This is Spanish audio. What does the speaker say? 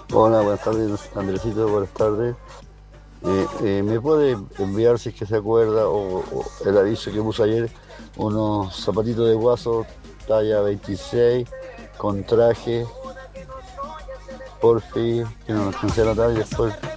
Hola, buenas tardes, Andresito, buenas tardes. ¿Me puede enviar, si es que se acuerda, o el aviso que puso ayer, unos zapatitos de guaso talla 26 con traje, porfi, que no nos cancela la talla y después